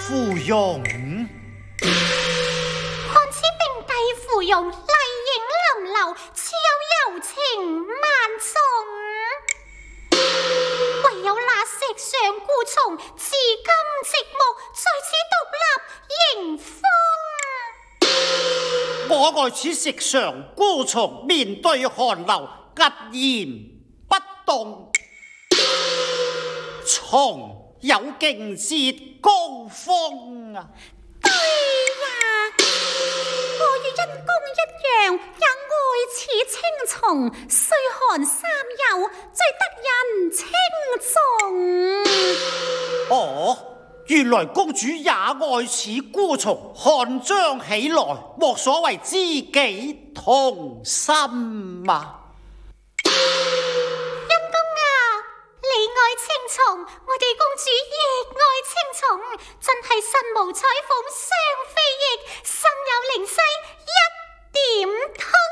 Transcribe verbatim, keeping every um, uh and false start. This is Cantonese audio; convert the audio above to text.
芙蓉。 看此並蒂芙蓉，麗影臨流，似有柔情萬重。唯有那石上孤松，至今寂寞，在此獨立迎風。 我愛此石上孤松，面對寒流，屹然不動。松有勁節高峰啊！ 對呀，我與因公一樣，也愛此青松，雖寒三友，最得人稱頌。 哦，原來公主也愛此孤松，看將起來，莫所謂知己同心啊！ 你愛青松，我哋公主亦愛青松，真係身無彩鳳雙飛翼，心有靈犀一點通。